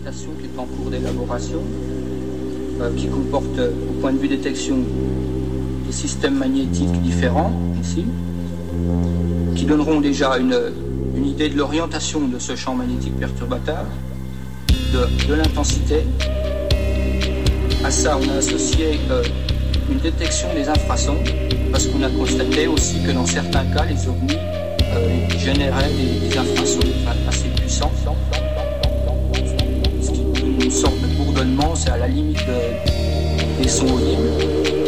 instrumentation qui est en cours d'élaboration, qui comporte, au point de vue détection, des systèmes magnétiques différents, ici, qui donneront déjà une idée de l'orientation de ce champ magnétique perturbateur, de l'intensité. À ça, on a associé une détection des infrasons, parce qu'on a constaté aussi que dans certains cas, les ovnis généraient des infrasons assez puissants, ce qui donne une sorte de bourdonnement, c'est à la limite des sons audibles.